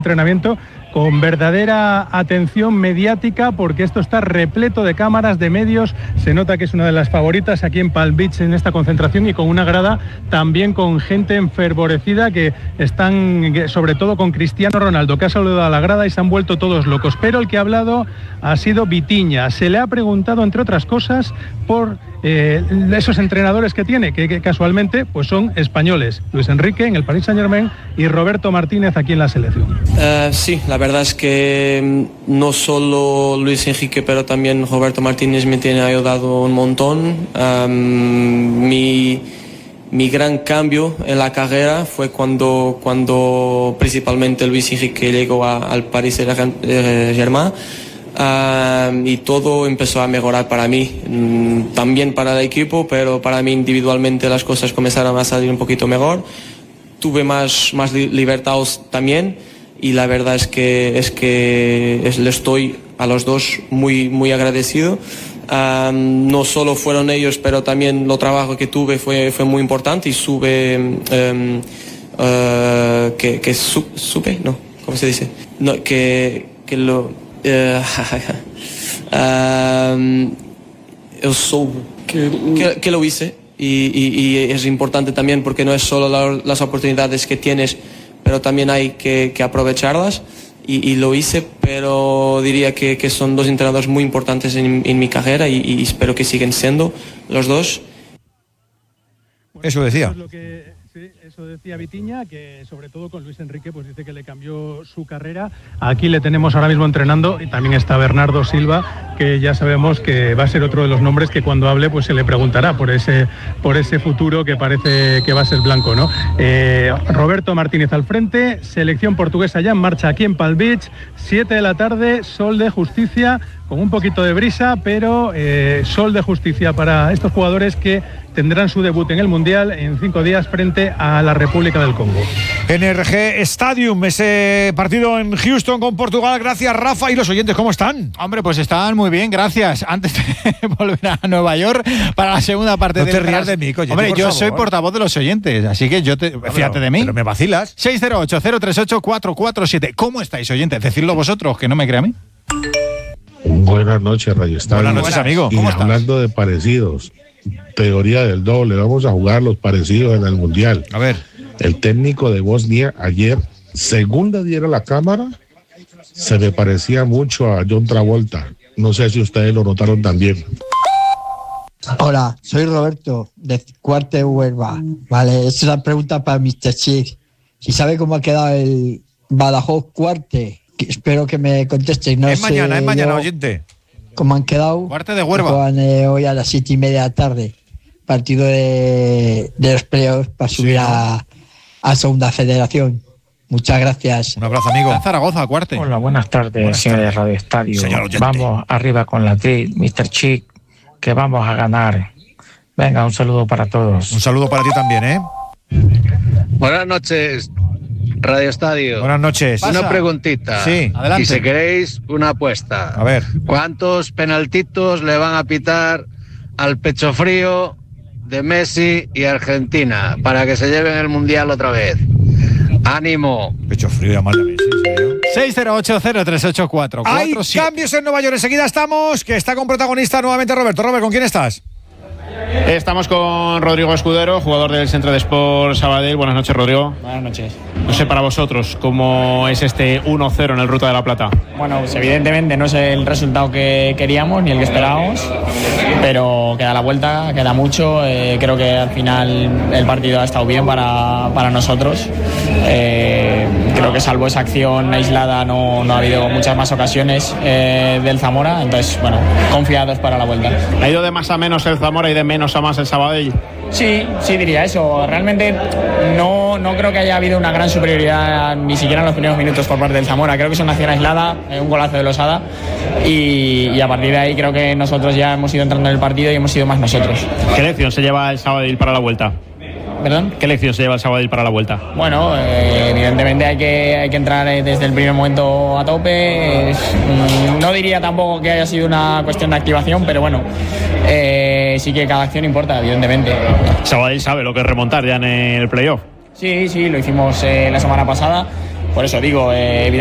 entrenamiento con verdadera atención mediática, porque esto está repleto de cámaras, de medios. Se nota que es una de las favoritas aquí en Palm Beach en esta concentración, y con una grada también con gente enfervorecida, que están sobre todo con Cristiano Ronaldo, que ha saludado a la grada y se han vuelto todos locos. Pero el que ha hablado ha sido Vitinha. Se le ha preguntado, entre otras cosas, por esos entrenadores que tiene, que casualmente pues son españoles: Luis Enrique en el Paris Saint-Germain y Roberto Martínez aquí en la selección. Sí, la verdad es que no solo Luis Enrique, pero también Roberto Martínez me tiene ayudado un montón. Mi gran cambio en la carrera fue cuando principalmente Luis Enrique llegó al Paris Saint-Germain. Y todo empezó a mejorar para mí, también para el equipo, pero para mí individualmente las cosas comenzaron a salir un poquito mejor. Tuve más libertad también, y la verdad es que le estoy a los dos muy agradecido. No solo fueron ellos, pero también lo trabajo que tuve fue muy importante, y supe, ¿no? ¿Cómo se dice? No, que lo... eu soube que lo hice, y es importante también, porque no es solo las oportunidades que tienes, pero también hay que aprovecharlas, y lo hice. Pero diría que son dos entrenadores muy importantes en mi carrera, y espero que siguen siendo los dos. Eso decía. Eso decía Vitinha, que sobre todo con Luis Enrique pues dice que le cambió su carrera. Aquí le tenemos ahora mismo entrenando, y también está Bernardo Silva, que ya sabemos que va a ser otro de los nombres que cuando hable pues se le preguntará por ese futuro que parece que va a ser blanco, ¿no? Roberto Martínez al frente, selección portuguesa ya en marcha aquí en Palm Beach, 7 de la tarde, sol de justicia, con un poquito de brisa, pero sol de justicia para estos jugadores que tendrán su debut en el Mundial en 5 días frente a la República del Congo. NRG Stadium, ese partido en Houston con Portugal. Gracias, Rafa. ¿Y los oyentes cómo están? Hombre, pues están muy bien, gracias. Antes de volver a Nueva York para la segunda parte. No te rías de mí, coño. Hombre, yo soy portavoz de los oyentes, así que fíjate de mí. Pero me vacilas. 608-038-447. ¿Cómo estáis, oyentes? Decidlo vosotros, que no me crea a mí. Buenas noches, Radio Estadio. Buenas noches, amigo. ¿Cómo estás? Hablando de parecidos, teoría del doble, vamos a jugar los parecidos en el Mundial. A ver. El técnico de Bosnia ayer, según le diera la cámara, se me parecía mucho a John Travolta. No sé si ustedes lo notaron también. Hola, soy Roberto, de Cuarte Huelva. Vale, es una pregunta para Mr. Chief. Si sabe cómo ha quedado el Badajoz Cuarte, espero que me conteste. No es mañana, oyente. ¿Cómo han quedado? Cuarte de Huelva. Juegan hoy a las 7:30 de la tarde. Partido de los playoffs para subir a Segunda Federación. Muchas gracias. Un abrazo, amigo. Zaragoza, Cuarte. Hola, buenas tardes, señores de Radio Estadio. Vamos arriba con la TRI, Mr. Chick, que vamos a ganar. Venga, un saludo para todos. Un saludo para ti también, ¿eh? Buenas noches, Radio Estadio. Buenas noches. Una preguntita. Sí, adelante. Y si queréis, una apuesta. A ver. ¿Cuántos penaltitos le van a pitar al pecho frío de Messi y Argentina para que se lleven el Mundial otra vez? ¡Ánimo! Pecho frío, ya mal de Messi, ¿en serio? 608-038-447. Hay cambios en Nueva York. Enseguida estamos, que está con protagonista nuevamente Roberto. Robert, ¿con quién estás? Estamos con Rodrigo Escudero, jugador del Centro de Sport Sabadell. Buenas noches, Rodrigo. Buenas noches. No sé para vosotros cómo es este 1-0 en el Ruta de la Plata. Bueno, pues evidentemente no es el resultado que queríamos ni el que esperábamos, pero queda la vuelta, queda mucho. Creo que al final el partido ha estado bien para nosotros. Creo que salvo esa acción aislada no ha habido muchas más ocasiones del Zamora. Entonces, bueno, confiados para la vuelta. ¿Ha ido de más a menos el Zamora y de menos a más el Sabadell? Sí, diría eso. Realmente no creo que haya habido una gran superioridad ni siquiera en los primeros minutos por parte del Zamora. Creo que es una acción aislada, un golazo de Losada, y a partir de ahí creo que nosotros ya hemos ido entrando en el partido y hemos sido más nosotros. ¿Qué lección se lleva el Sabadell para la vuelta? ¿Perdón? ¿Qué lección se lleva el Sabadell para la vuelta? Bueno, evidentemente hay que entrar desde el primer momento a tope. No diría tampoco que haya sido una cuestión de activación, pero bueno, sí que cada acción importa, evidentemente. Sabadell sabe lo que es remontar ya en el playoff. Sí, lo hicimos la semana pasada. Por eso digo,